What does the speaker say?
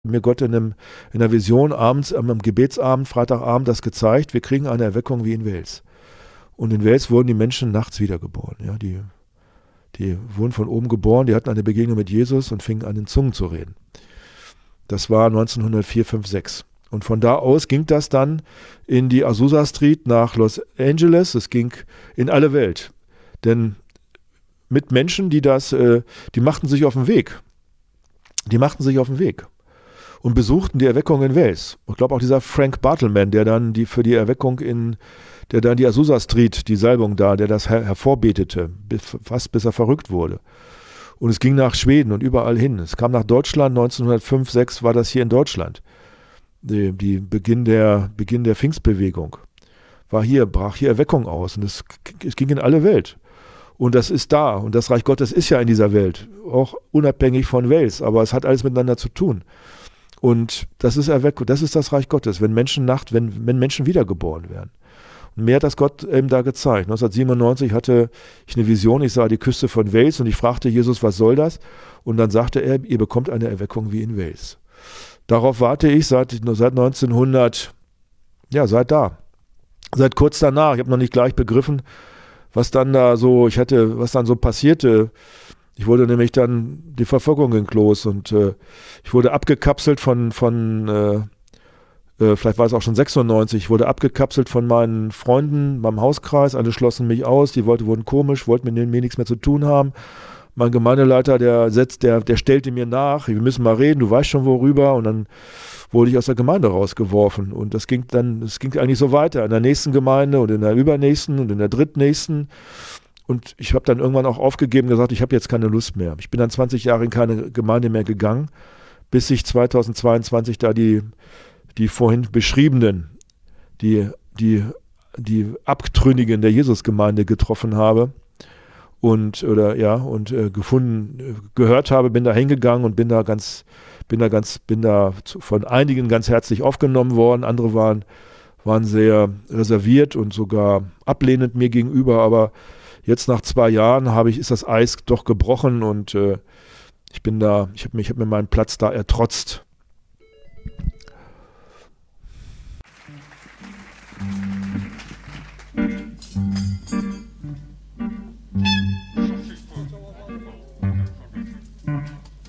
mir Gott in einer Vision abends, am Gebetsabend, Freitagabend das gezeigt, wir kriegen eine Erweckung wie in Wales. Und in Wales wurden die Menschen nachts wiedergeboren. Ja, die wurden von oben geboren, die hatten eine Begegnung mit Jesus und fingen an, in Zungen zu reden. Das war 1904, 5, 6. Und von da aus ging das dann in die Azusa Street nach Los Angeles. Es ging in alle Welt. Denn mit Menschen, die machten sich auf den Weg. Die machten sich auf den Weg und besuchten die Erweckung in Wales. Ich glaube auch dieser Frank Bartleman, der dann für die Erweckung der dann die Azusa Street, die Salbung da, der das hervorbetete, fast bis er verrückt wurde. Und es ging nach Schweden und überall hin. Es kam nach Deutschland, 1905, 6 war das hier in Deutschland. Die Beginn der Pfingstbewegung war hier, brach hier Erweckung aus. Und es ging in alle Welt. Und das ist da. Und das Reich Gottes ist ja in dieser Welt. Auch unabhängig von Wales. Aber es hat alles miteinander zu tun. Und das ist Erweckung. Das ist das Reich Gottes. Wenn Menschen wiedergeboren werden. Und mir hat das Gott eben da gezeigt. 1997 hatte ich eine Vision, ich sah die Küste von Wales und ich fragte Jesus, was soll das? Und dann sagte er, ihr bekommt eine Erweckung wie in Wales. Darauf warte ich seit 1900, ja, seit kurz danach. Ich habe noch nicht gleich begriffen, was dann so passierte. Ich wurde nämlich dann, die Verfolgung ging los und ich wurde abgekapselt von vielleicht war es auch schon 96, ich wurde abgekapselt von meinen Freunden, meinem Hauskreis, alle schlossen mich aus, die wurden komisch, wollten mit mir nichts mehr zu tun haben. Mein Gemeindeleiter, der stellte mir nach, wir müssen mal reden, du weißt schon worüber, und dann wurde ich aus der Gemeinde rausgeworfen und das ging eigentlich so weiter, in der nächsten Gemeinde und in der übernächsten und in der drittnächsten, und ich habe dann irgendwann auch aufgegeben und gesagt, ich habe jetzt keine Lust mehr. Ich bin dann 20 Jahre in keine Gemeinde mehr gegangen, bis ich 2022 da die vorhin beschriebenen, die Abtrünnigen der Jesusgemeinde getroffen habe und gehört habe, bin da hingegangen und bin da von einigen ganz herzlich aufgenommen worden. Andere waren sehr reserviert und sogar ablehnend mir gegenüber, aber jetzt nach 2 Jahren ist das Eis doch gebrochen und ich habe mir meinen Platz da ertrotzt.